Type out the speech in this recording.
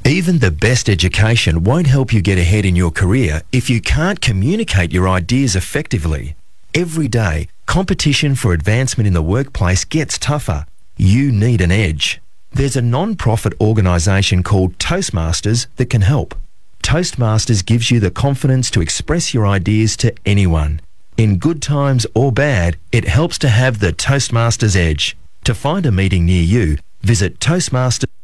Even the best education won't help you get ahead in your career if you can't communicate your ideas effectively. Every day, competition for advancement in the workplace gets tougher. You need an edge. There's a non-profit organisation called Toastmasters that can help. Toastmasters gives you the confidence to express your ideas to anyone. In good times or bad, it helps to have the Toastmasters edge. To find a meeting near you, visit Toastmasters.